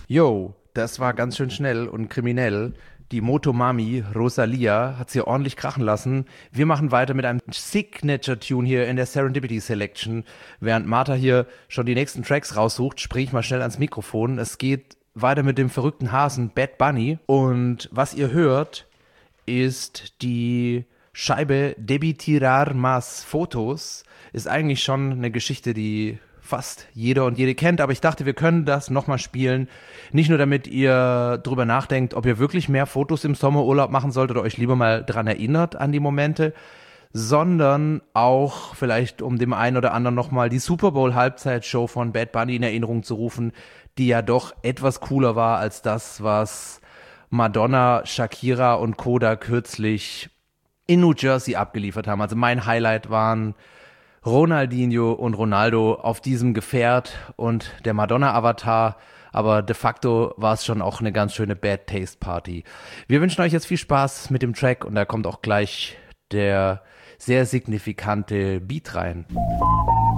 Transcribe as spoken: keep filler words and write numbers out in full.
Yo, das war ganz schön schnell und kriminell. Die Motomami Rosalia hat sie ordentlich krachen lassen. Wir machen weiter mit einem Signature-Tune hier in der Serendipity Selection. Während Martha hier schon die nächsten Tracks raussucht, sprich ich mal schnell ans Mikrofon. Es geht weiter mit dem verrückten Hasen Bad Bunny. Und was ihr hört, ist die Scheibe Debí tirar más Fotos. Ist eigentlich schon eine Geschichte, die fast jeder und jede kennt, aber ich dachte, wir können das nochmal spielen. Nicht nur, damit ihr drüber nachdenkt, ob ihr wirklich mehr Fotos im Sommerurlaub machen solltet oder euch lieber mal dran erinnert an die Momente, sondern auch vielleicht, um dem einen oder anderen nochmal die Super Bowl Halbzeitshow von Bad Bunny in Erinnerung zu rufen, die ja doch etwas cooler war als das, was Madonna, Shakira und Koda kürzlich in New Jersey abgeliefert haben. Also mein Highlight waren Ronaldinho und Ronaldo auf diesem Gefährt und der Madonna-Avatar, aber de facto war es schon auch eine ganz schöne Bad Taste Party. Wir wünschen euch jetzt viel Spaß mit dem Track und da kommt auch gleich der sehr signifikante Beat rein.